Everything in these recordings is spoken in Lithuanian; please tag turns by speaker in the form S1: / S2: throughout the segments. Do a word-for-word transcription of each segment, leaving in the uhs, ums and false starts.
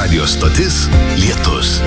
S1: Radio stotis Lietus.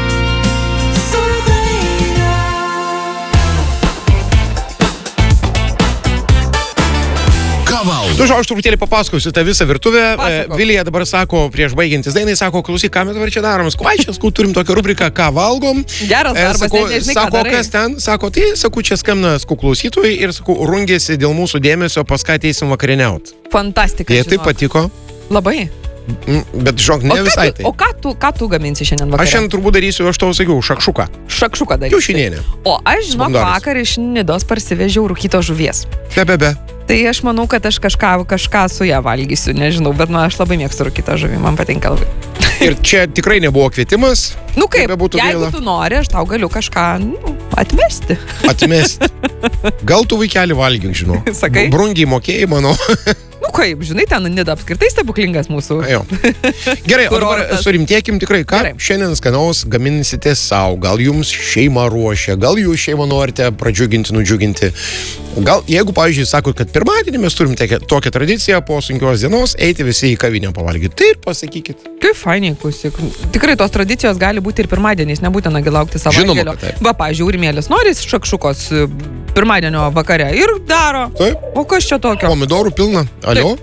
S2: Nu, žinau, aš truputėlį papasakosiu tą visą virtuvę.
S3: Pasakok.
S2: Vilija dabar sako, prieš baigiantis dainai, sako, klausyk, ką mes dabar čia darom. Skvaičias, kol turim tokią rubriką, ką valgom.
S3: Geras darbas,
S2: sako,
S3: net nežinai, ką
S2: sako,
S3: darai.
S2: kas ten? Sako, tai, sakau, čia skambina, sakau, klausytojai ir, sakau, rungėsi dėl mūsų dėmesio, pas ką ateisim vakarieniaut.
S3: Fantastika.
S2: Jie taip patiko,
S3: Labai.
S2: bet žinok, ne
S3: o
S2: visai
S3: ką tu,
S2: tai.
S3: o ką tu, ką tu gaminsi šiandien vakarą?
S2: Aš šiandien turbūt darysiu, aš tau sakiau, šakšuką.
S3: Šakšuką darysiu.
S2: Kiaušinienė.
S3: O aš, žinok,
S2: Spandoras.
S3: vakar iš Nidos parsivežiau rūkytos žuvies.
S2: Be, be, be.
S3: Tai aš manau, kad aš kažką, kažką su ją valgysiu, nežinau, bet man aš labai mėgstu rūkytą žuvį, man patinka labai.
S2: Ir čia tikrai nebuvo kvietimas.
S3: Nu kaip,
S2: bebūtų
S3: jeigu
S2: gaila.
S3: tu nori, aš tau galiu kažką nu, atmesti.
S2: Atmesti. Gal tu vaikelį valgyk, žinau.
S3: Sakai?
S2: Brungiai mokėjai, manau.
S3: Nu kaip, žinai, ten Nida apskritai stebuklingas mūsų.
S2: Jo. Gerai, o dabar
S3: Kurortas.
S2: surimtėkim tikrai, ką
S3: Gerai.
S2: šiandien skanaus gaminsite savo, gal jums šeima ruošia, gal jūs šeimą norite pradžiuginti, nudžiuginti. Gal, jeigu, pavyzdžiui, sakot, kad pirmadienį mes turim tokią, tokią tradiciją po sunkios dienos eiti visi į kavinę pavalgyti, tai ir pasakykit.
S3: Kaip fainiai, klausyk. Tikrai tos tradicijos gali būti ir pirmadieniais, nebūtina gi laukti
S2: Žinoma,
S3: savaitgalio.
S2: kad taip.
S3: Va, pavyzdžiui, Urmėlis nori šakšukos e, pirmadienio vakare ir daro.
S2: Taip,
S3: O kas čia tokio?
S2: pomidorų pilna. Alio?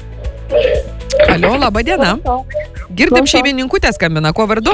S3: Alio, laba diena. Girdim šeimininkutė skambina, kuo vardu?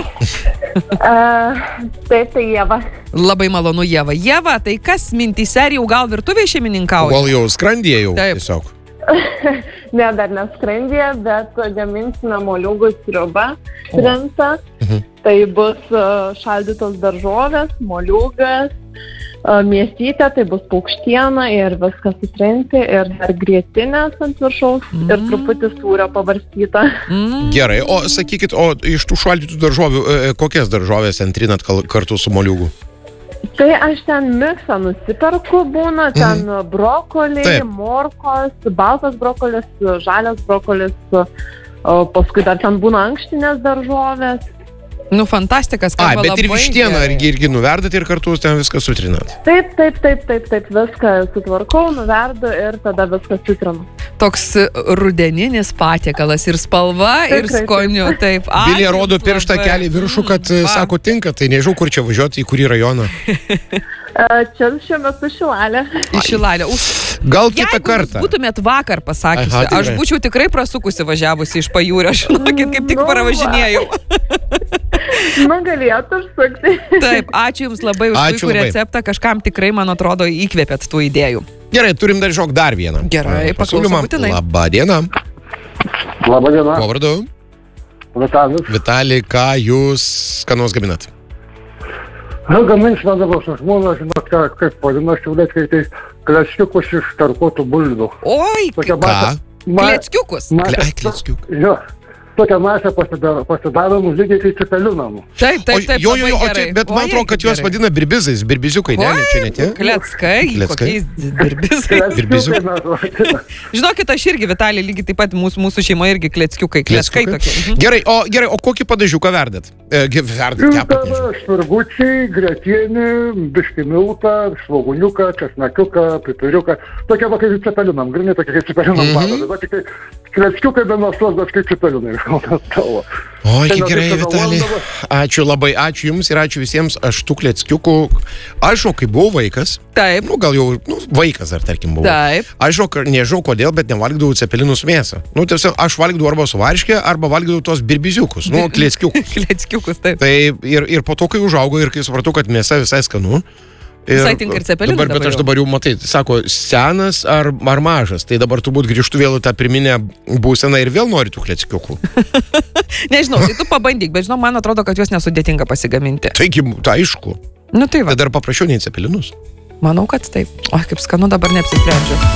S4: Uh, taip, tai Ieva.
S3: Labai malonu, Ieva. Ieva, tai kas mintyse ar jau gal virtuvėje šeimininkauja?
S2: Gal jau skrandyje jau
S3: Taip.
S2: tiesiog.
S4: Ne, dar neskrandė, bet gaminsime moliūgų sriubą rimtą.
S2: Mhm.
S4: Tai bus uh, šaldytos daržovės, moliūgas, uh, mėsytė, tai bus paukštiena ir viskas sutrinti ir dar grietinės ant viršaus
S3: Mm.
S4: ir truputį sūrio pavarstyta.
S3: Mm.
S2: Gerai, o sakykit, o iš tų šaldytų daržovių, e, kokias daržovės ten trinat kal- kartu su moliūgu?
S4: Tai aš ten miksą nusiperku, būna ten brokoliai,
S2: Taip.
S4: morkos, baltas brokolis, žalias brokolis, o paskui dar ten būna ankštinės daržovės.
S3: Nu, fantastika,
S2: Ai,
S3: skamba
S2: bet ir
S3: labai
S2: vištieną
S3: gerai.
S2: irgi, irgi nuverdat ir kartu ten viską sutrinat.
S4: Taip, taip, taip, taip, taip, viską sutvarkau, nuverdu ir tada viską citrinu.
S3: Toks rudeninis patiekalas ir spalva, ir
S4: Tikrai,
S3: skoniu. Taip. Ačiū
S2: Vilija rodo
S3: jums
S2: pirštą
S3: labai.
S2: kelį į viršų, kad
S3: Mm,
S2: mm,
S3: va.
S2: sako tinka, tai nežinau, kur čia važiuoti, į kurį rajoną.
S4: E, Čia šiuo metu Šilalė.
S3: Į Šilalę. Uf.
S2: Gal kitą
S3: Jeigu jūs
S2: kartą.
S3: būtumėt vakar pasakiusi,
S2: Aha, tikrai.
S3: aš būčiau tikrai prasukusi važiavusi iš Pajūrio, žinokit, kaip tik
S4: Nu, va.
S3: paravažinėjau.
S4: Nu, galėtų užsukti.
S3: Taip, ačiū Jums labai už
S2: Ačiū
S3: puikų
S2: labai.
S3: receptą, kažkam tikrai, man atrodo, įkvėpėt tų idėjų.
S2: Gerai, turim dar žinok dar vieną.
S3: Gerai,
S2: E,
S3: paklausom
S2: pasiūlymą.
S3: būtinai.
S2: Labą dieną.
S5: Labą dieną,
S2: Kuo vardu?
S5: Vitalijus.
S2: Vitali, ką jūs skanos gaminat?
S5: Gaminsime dabar su žmona, žinot, ką, kaip vadina šiaulėtkai, tai kleškiukus iš tarkuotų bulvių.
S3: Oi,
S5: Tokia
S2: Ką?
S5: masė. ma-
S3: kleckiukus.
S5: masė-
S2: Ai, kleckiuk.
S5: Jo, tokia masė pasidaro, pasidarom lygiai kaip cepelinam.
S3: Taip,
S2: O,
S3: taip, taip,
S2: jo, jo, jo,
S3: labai
S2: o čia,
S3: gerai.
S2: bet man
S3: Oi,
S2: atrodo, kad
S3: kaip
S2: juos
S3: gerai.
S2: vadina birbizais, birbiziukai, ne,
S3: Oi,
S2: čia ne tie?
S3: Kleckai,
S2: Kleckai.
S3: kokiais dirbisais.
S2: Birbiziukai.
S3: Žinokit, aš irgi, Vitalija, lygiai taip pat mūsų, mūsų šeimoje irgi kleckiukai, kleckai
S2: Kleckiukai?
S3: tokie. Mhm.
S2: Gerai, o, gerai, o kokį padažiuką verdat? E, ge- verdat, kepat, nežinau.
S5: Švirgučiai, gretienį, biški miltą, svoguniuką, česnakiuką, pipiriuką. Tokia va kaip cepelinam, grinai tokia kaip cepelinam.
S2: Mhm.
S5: Mm-hmm. Dabar tik tai kleškiukai be nosos, bet kaip cepelinai.
S2: Oi,
S5: Tai
S2: kaip
S5: ne
S2: gerai,
S5: taip, kada
S2: Vitali.
S5: valandavo.
S2: Ačiū labai, ačiū Jums ir ačiū visiems. Aš tų kleckiukų, aš žinau, kai buvau vaikas,
S3: Taip,
S2: nu gal jau, nu, vaikas ar tarkim buvau.
S3: taip.
S2: Aš žinau, ka- nežinau kodėl, bet nevalgydavau cepelinų su mėsa. Nu, tiesiog aš valgydavau arba su varškė, arba valgydavau tos birbiziukus, nu, kleckiukus.
S3: Kleckiukus, taip.
S2: Tai ir, ir po to, kai užaugau ir kai supratau, kad mėsa visai skanu.
S3: Visai tinka ir cepelinui
S2: dabar, bet
S3: dabar
S2: aš
S3: jau.
S2: dabar jau matai, sako, senas ar, ar mažas. Tai dabar turbūt grįžtu vėl į tą pirminę būseną ir vėl noriu tų kleckiukų.
S3: Nežinau, tai tu pabandyk, bet žinau, man atrodo, kad juos nesudėtinga pasigaminti.
S2: Taigi, tai aišku.
S3: Nu tai va,
S2: Tai dar paprašiau nei cepelinus.
S3: manau, kad taip. O kaip skanu dabar neapsisprendžiu.